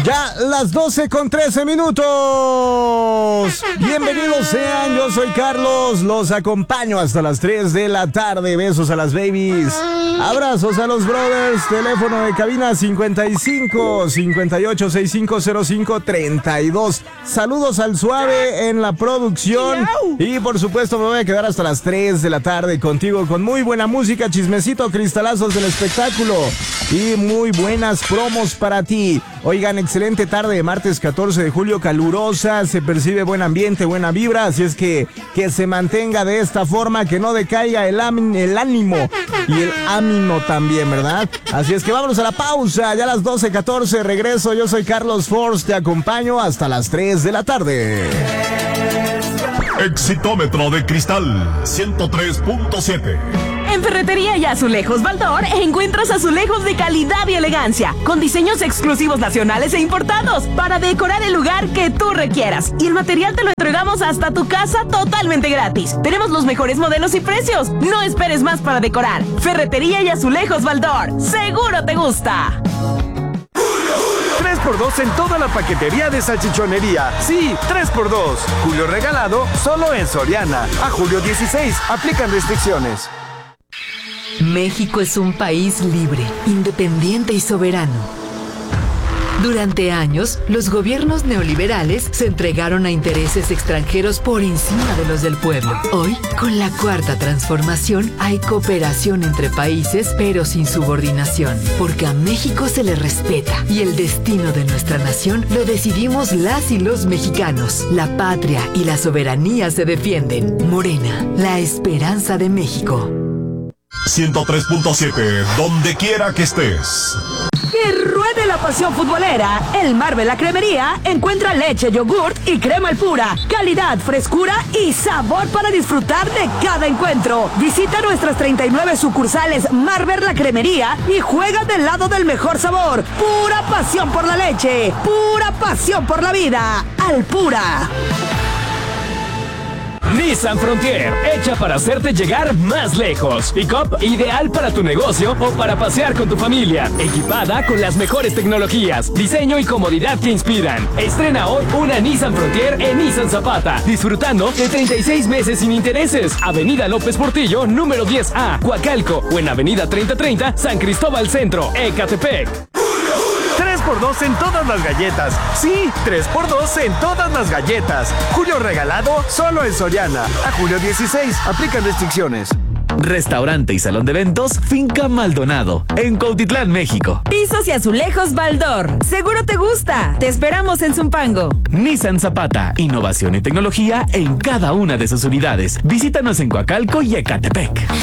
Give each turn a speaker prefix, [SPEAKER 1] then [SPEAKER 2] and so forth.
[SPEAKER 1] Ya las 12:13. Bienvenidos sean, yo soy Carlos, los acompaño hasta las 3 de la tarde. Besos a las babies, abrazos a los brothers. Teléfono de cabina 55 58 6505 32. Saludos al Suave en la producción. Y por supuesto me voy a quedar hasta las 3 de la tarde contigo con muy buena música, chismecito, cristalazos del espectáculo y muy buenas promos para ti. Oigan, excelente tarde de martes 14 de julio, calurosa, se percibe buen ambiente, buena vibra, así es que se mantenga de esta forma, que no decaiga el ánimo y el ánimo también, ¿verdad? Así es que vámonos a la pausa, ya a las 12:14 regreso, yo soy Carlos Force, te acompaño hasta las 3 de la tarde.
[SPEAKER 2] Exitómetro de cristal 103.7.
[SPEAKER 3] En Ferretería y Azulejos Baldor encuentras azulejos de calidad y elegancia, con diseños exclusivos nacionales e importados, para decorar el lugar que tú requieras. Y el material te lo entregamos hasta tu casa totalmente gratis. Tenemos los mejores modelos y precios. No esperes más para decorar. Ferretería y Azulejos Baldor. ¡Seguro te gusta!
[SPEAKER 4] 3x2 en toda la paquetería de salchichonería. Sí, 3x2. Julio regalado solo en Soriana. A julio 16. Aplican restricciones.
[SPEAKER 5] México es un país libre, independiente y soberano. Durante años, los gobiernos neoliberales se entregaron a intereses extranjeros por encima de los del pueblo. Hoy, con la Cuarta Transformación, hay cooperación entre países, pero sin subordinación, porque a México se le respeta y el destino de nuestra nación lo decidimos las y los mexicanos. La patria y la soberanía se defienden. Morena, la esperanza de México.
[SPEAKER 2] 103.7, donde quiera que estés.
[SPEAKER 3] Que ruede la pasión futbolera. El Marvel La Cremería encuentra leche, yogurt y crema Alpura. Calidad, frescura y sabor para disfrutar de cada encuentro. Visita nuestras 39 sucursales Marvel La Cremería y juega del lado del mejor sabor. Pura pasión por la leche. Pura pasión por la vida. Alpura.
[SPEAKER 6] Nissan Frontier, hecha para hacerte llegar más lejos. Pick-up ideal para tu negocio o para pasear con tu familia. Equipada con las mejores tecnologías, diseño y comodidad que inspiran. Estrena hoy una Nissan Frontier en Nissan Zapata, disfrutando de 36 meses sin intereses. Avenida López Portillo, número 10A, Coacalco, o en Avenida 3030, San Cristóbal Centro, Ecatepec.
[SPEAKER 4] 3x2 en todas las galletas. Sí, 3x2 en todas las galletas. Julio regalado solo en Soriana. A julio 16. Aplican restricciones.
[SPEAKER 7] Restaurante y salón de eventos Finca Maldonado, en Cuautitlán, México.
[SPEAKER 3] Pisos y azulejos Baldor. Seguro te gusta. Te esperamos en Zumpango.
[SPEAKER 7] Nissan Zapata, innovación y tecnología en cada una de sus unidades. Visítanos en Coacalco y Ecatepec.